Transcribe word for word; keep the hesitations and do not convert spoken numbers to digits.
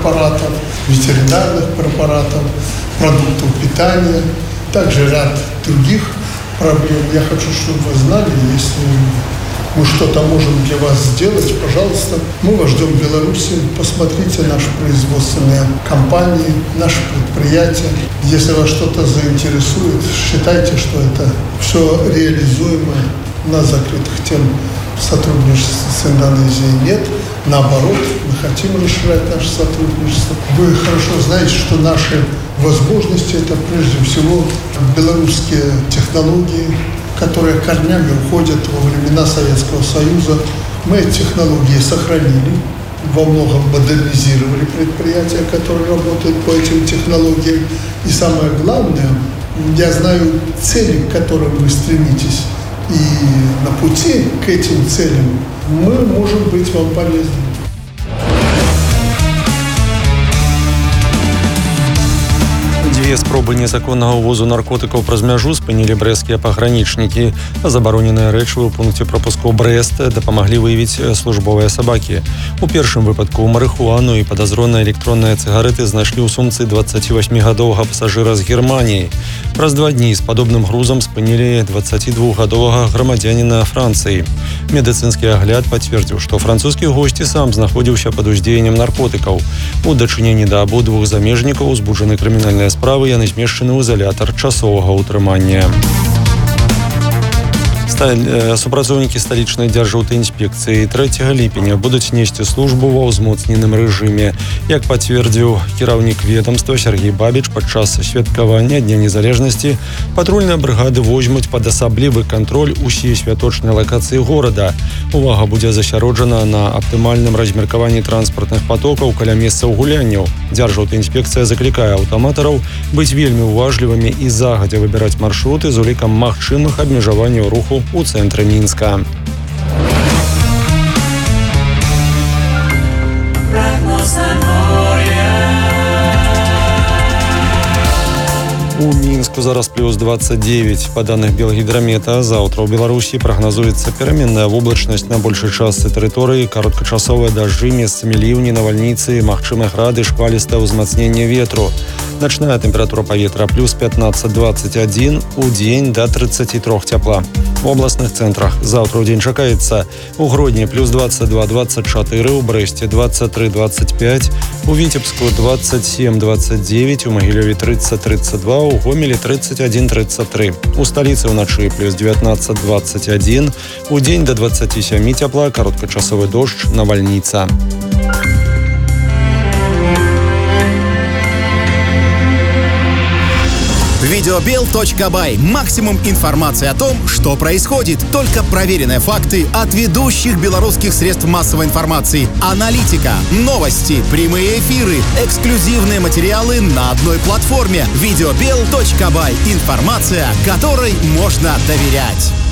препаратов, ветеринарных препаратов, продуктов питания, также ряд других проблем. Я хочу, чтобы вы знали, если мы что-то можем для вас сделать, пожалуйста, мы вас ждем в Беларуси. Посмотрите наши производственные компании, наши предприятия. Если вас что-то заинтересует, считайте, что это все реализуемо. У нас закрытых тем сотрудничества с Индонезией нет. Наоборот, мы хотим расширять наше сотрудничество. Вы хорошо знаете, что наши возможности – это прежде всего белорусские технологии, которые корнями уходят во времена Советского Союза. Мы эти технологии сохранили, во многом модернизировали предприятия, которые работают по этим технологиям. И самое главное, я знаю цели, к которым вы стремитесь. И на пути к этим целям мы можем быть вам полезны. Две спробы незаконнага ўвозу наркотыкаў праз мяжу спынілі брэсцкія пагранічнікі. Забароненыя рэчывы ў пункце прапуску Брэст дапамаглі выявіць службовыя сабакі. У першым выпадку марыхуану і падазроныя электронныя цыгарэты знайшлі ў сумцы дваццацівасьмігадовага пасажыра з Германіі. Праз два дні з падобным грузам спынілі дваццацідвухгадовага грамадзяніна Францыі. Медыцынскі агляд пацвердзіў, што французскі госці сам знаходзіўся пад уздзеяннем наркотыкаў. У дачыненні да абодвух замежнікаў узбуджаны крымінальныя справы, яны змешчаны ў изолятар часовага ўтрымання. Супрацоўнікі сталічнай дзяржаўтаінспекцыі трэцяга ліпеня будуць несці службу ва ўзмоцненым рэжыме. Як пацвердзіў кіраўнік ведомства Сергей Бабіч падчас святкавання Дня незалежнасці, патрульныя брыгады возьмуць пад асаблівы кантроль усе святочныя лакацыі горада. Увага будзе засяроджана на аптымальным размеркаванні транспартных потокаў каля месцаў гулянняў. Дзяржаўтаінспекцыя заклікае аўтаматараў быць вельмі уважлівымі і загадзя выбіраць маршруты з улікам магчымых абмежаванняў руху у цэнтры Мінска. У Мінску зараз плюс двадцать девять. По данных Белгидромета, завтра у Беларусі прагназуецца пераменная воблачнасць на большай частцы тэрыторыі, кароткачасовыя дажджы, месцамі ліўні, навальніцы, магчымы грады, шквалістае ўзмацненне ветру. Начная температура паветра плюс пятнадцать двадцать один, у дзень до тридцати трёх цяпла. В областных центрах завтра ў дзень чакаецца у Гродні плюс двадцать два двадцать четыре, у Брэсце двадцать три двадцать пять, у Витебску двадцать семь двадцать девять, у Могилеве тридцать тридцать два, у Гомеле тридцать один тридцать три. У столицы ўначы плюс девятнадцать двадцать один, у дзень до двадцати семи цяпла, кароткачасовы дождж, навальніца. Видеобел точка бай. Максимум информации о том, что происходит. Только проверенные факты от ведущих белорусских средств массовой информации. Аналитика, новости, прямые эфиры, эксклюзивные материалы на одной платформе. Видеобел точка бай. Информация, которой можно доверять.